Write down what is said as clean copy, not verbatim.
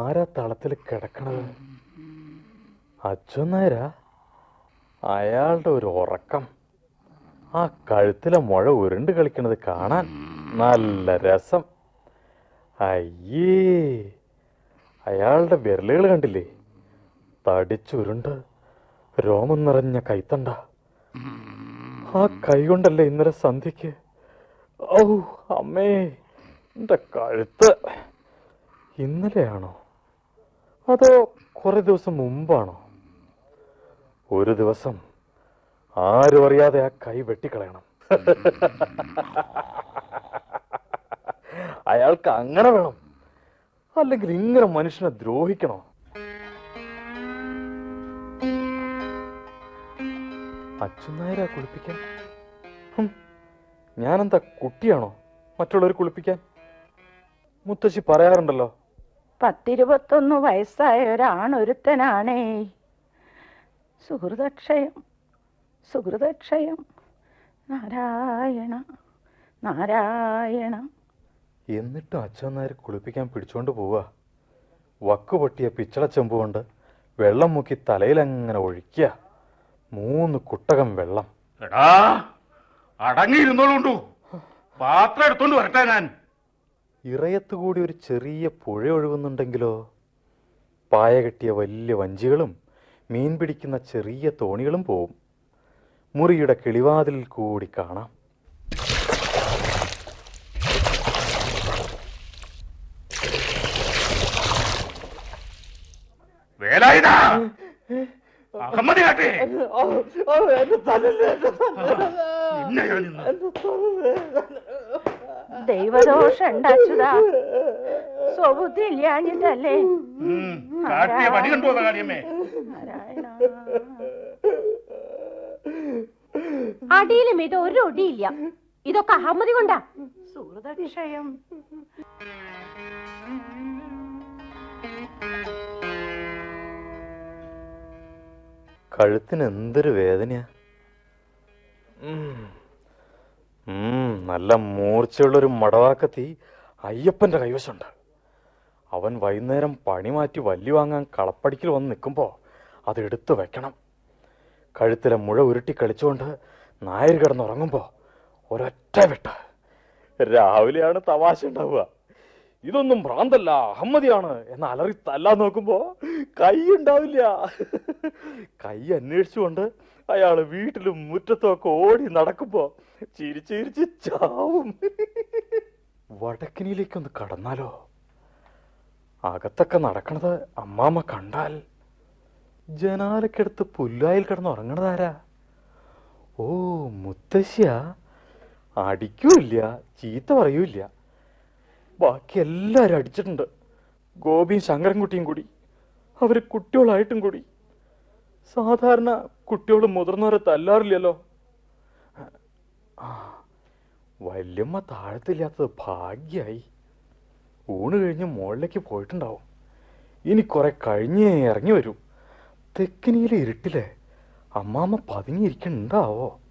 ആരാ തളത്തിൽ കിടക്കണത്? അച്ഛനാരാ? അയാളുടെ ഒരു ഉറക്കം, ആ കഴുത്തിലെ മുഴ ഉരുണ്ട് കളിക്കണത് കാണാൻ നല്ല രസം. അയ്യേ, അയാളുടെ വിരലുകൾ കണ്ടില്ലേ? തടിച്ചുരുണ്ട് രോമം നിറഞ്ഞ കൈത്തണ്ട. ആ കൈ കൊണ്ടല്ലേ ഇന്നലെ സന്ധ്യക്ക്. ഔ അമ്മേ, എന്റെ കഴുത്ത്. ഇന്നലെയാണോ അതോ കുറെ ദിവസം മുമ്പാണോ? ഒരു ദിവസം ആരും അറിയാതെ ആ കൈ വെട്ടിക്കളയണം. അയാൾക്ക് അങ്ങനെ വേണം, അല്ലെങ്കിൽ ഇങ്ങനെ മനുഷ്യനെ ദ്രോഹിക്കണോ? അച്ഛനായരാ കുളിപ്പിക്കാൻ? ഞാനെന്താ കുട്ടിയാണോ മറ്റുള്ളവർ കുളിപ്പിക്കാൻ? മുത്തശ്ശി പറയാറുണ്ടല്ലോ, 10-21 വയസ്സായ ഒരാണൊരുത്തനാണേ. സുഹൃതക്ഷയം സുഹൃതക്ഷയം, നാരായണ നാരായണ. എന്നിട്ടും അച്ഛനായർ കുളിപ്പിക്കാൻ പിടിച്ചോണ്ട് പോവുക. വക്ക് പൊട്ടിയ പിച്ചള ചെമ്പ് കൊണ്ട് വെള്ളം മുക്കി തലയിലങ്ങനെ ഒഴിക്കുക. 3 കുട്ടകം വെള്ളം. എടാ, അടങ്ങിയിരുന്നോളൂ, പാത്രം എടുത്തോണ്ട് വരട്ടെ ഞാൻ. ഇറയത്തുകൂടി ഒരു ചെറിയ പുഴ ഒഴുകുന്നുണ്ടെങ്കിലോ? പായ കെട്ടിയ വലിയ വഞ്ചികളും മീൻ പിടിക്കുന്ന ചെറിയ തോണികളും പോവും. മുറിയുടെ കിളിവാതിലിൽ കൂടി കാണാം. വേലായുധാ, അഹമ്മദ് കാട്ടേ, ദൈവദോഷം ഉണ്ടാച്ചുതാ, സ്വബുദ്ധി ഇല്ലാഞ്ഞിട്ടല്ലേ. കാട്ടിയ പണി കണ്ടു കാര്യമേ. നാരായണ. അടിയിലും ഇത് ഒരു ഒടിയില്ല. ഇതൊക്കെ അഹമ്മദി കൊണ്ടാ. സുഹൃതക്ഷയം. കഴുത്തിന് എന്തൊരു വേദനയാ. നല്ല മൂർച്ചയുള്ളൊരു മടവാക്കത്തി അയ്യപ്പന്റെ കൈവശമുണ്ട്. അവൻ വൈകുന്നേരം പണി മാറ്റി വല്ലി വാങ്ങാൻ കളപ്പടിക്കൽ വന്ന് നിൽക്കുമ്പോ അതെടുത്തു വെക്കണം. കഴുത്തിലെ മുഴ ഉരുട്ടി കളിച്ചുകൊണ്ട് നായർ കിടന്നുറങ്ങുമ്പോ ഒരൊറ്റ വെട്ട്. രാവിലെയാണ് തമാശ ഉണ്ടാവുക. ഇതൊന്നും ഭ്രാന്തല്ല, അഹമ്മദിയാണ് എന്ന് അലറി തല്ലാൻ നോക്കുമ്പോ കൈ ഉണ്ടാവില്ല. കൈ അന്വേഷിച്ചുകൊണ്ട് അയാള് വീട്ടിലും മുറ്റത്തും ഒക്കെ ഓടി നടക്കുമ്പോ ചിരിച്ചിരിച്ച് ചാവും. വടക്കിനിയിലേക്കൊന്ന് കടന്നാലോ? അകത്തൊക്കെ നടക്കണത് അമ്മാമ്മ കണ്ടാൽ. ജനാലക്കടുത്ത് പുല്ലായിൽ കിടന്നുറങ്ങണതാരാ? ഓ, മുത്തശ്ശിയാ. അടിക്കൂല്ല, ചീത്ത പറയൂല്ല. ബാക്കി എല്ലാരും അടിച്ചിട്ടുണ്ട്. ഗോപിയും ശങ്കരൻകുട്ടിയും കൂടി. അവര് കുട്ടികളായിട്ടും കൂടി. സാധാരണ കുട്ടികൾ മുതിർന്നവരെ തല്ലാറില്ലല്ലോ. വല്യമ്മ താഴത്തില്ലാത്തത് ഭാഗ്യായി. ഊണ് കഴിഞ്ഞ് മുകളിലേക്ക് പോയിട്ടുണ്ടാവും. ഇനി കുറെ കഴിഞ്ഞേ ഇറങ്ങി വരൂ. തെക്കിനിയിലെ ഇരുട്ടിലെ അമ്മാമ്മ പതുങ്ങിയിരിക്കണ്ടാവോ?